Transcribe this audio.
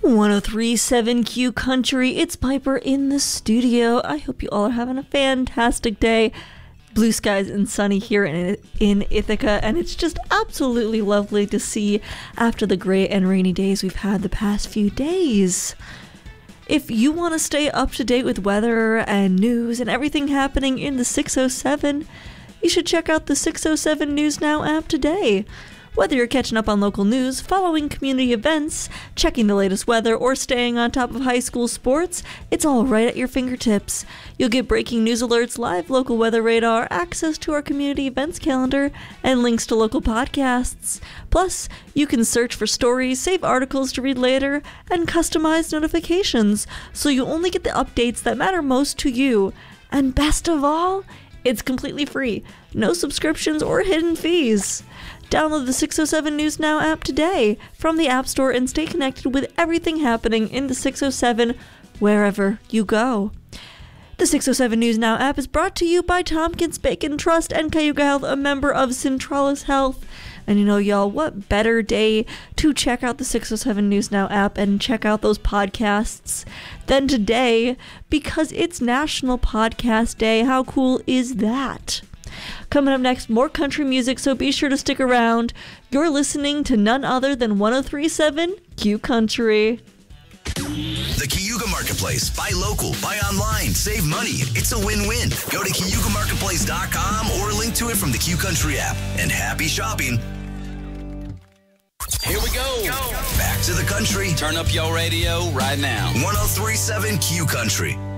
1037 Q Country, it's Piper in the studio. I hope you all are having a fantastic day. Blue skies and sunny here in Ithaca, and it's just absolutely lovely to see after the gray and rainy days we've had the past few days. If you want to stay up to date with weather and news and everything happening in the 607, you should check out the 607 News Now app today. Whether you're catching up on local news, following community events, checking the latest weather, or staying on top of high school sports, it's all right at your fingertips. You'll get breaking news alerts, live local weather radar, access to our community events calendar, and links to local podcasts. Plus, you can search for stories, save articles to read later, and customize notifications, so you only get the updates that matter most to you. And best of all, it's completely free. No subscriptions or hidden fees. Download the 607 News Now app today from the App Store and stay connected with everything happening in the 607 wherever you go. The 607 News Now app is brought to you by Tompkins Bacon Trust and Cayuga Health, a member of Centralis Health. And you know, y'all, what better day to check out the 607 News Now app and check out those podcasts than today, because it's National Podcast Day. How cool is that? Coming up next, more country music, so be sure to stick around. You're listening to none other than 1037 Q Country. The Cayuga Marketplace. Buy local, buy online, save money. It's a win-win. Go to CayugaMarketplace.com or link to it from the Q Country app. And happy shopping. Here we go. Back to the country. Turn up your radio right now. 1037 Q Country.